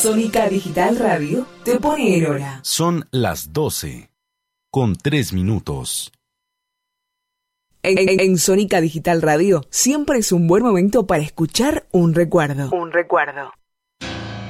Sónica Digital Radio te pone en hora. Son las 12:03. En Sónica Digital Radio siempre es un buen momento para escuchar un recuerdo. Un recuerdo.